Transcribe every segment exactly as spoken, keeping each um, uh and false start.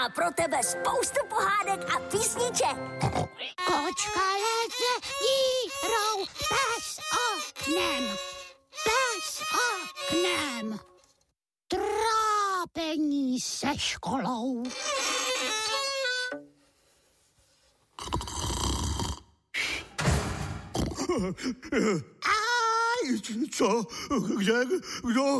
má pro tebe spoustu pohádek a písniček. Kočka leze dírou, pes oknem, pes oknem. Trápení se školou. Aj, co? Kde? Kdo?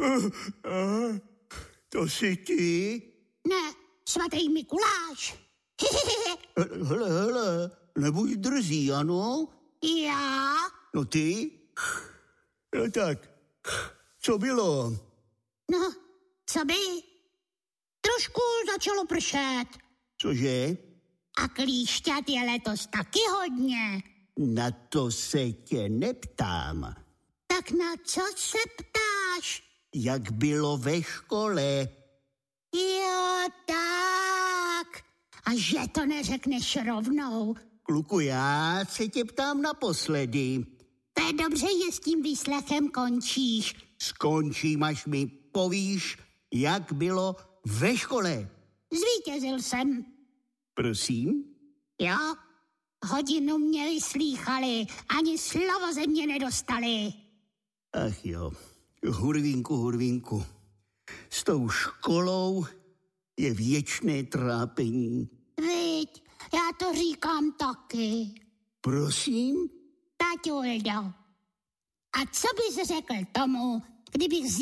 To jsi ty? Ne, svatý Mikuláš. Hele, hele, nebuď drzý, ano? Já? No ty? No tak, co bylo? No, co by? Trošku začalo pršet. Cože? A klíšťat je letos taky hodně. Na to se tě neptám. Tak na co se ptáš? Jak bylo ve škole? Jo, tak. A že to neřekneš rovnou. Kluku, já se tě ptám naposledy. To je dobře, že s tím výslechem končíš. Skončím, až mi povíš, jak bylo ve škole. Zvítězil jsem. Prosím? Jo, hodinu mě vyslýchali, ani slovo ze mě nedostali. Ach jo, hurvínku, hurvínku. S tou školou je věčné trápení. Viď, já to říkám taky. Prosím? Taťuldo, a co bys řekl tomu, kdybych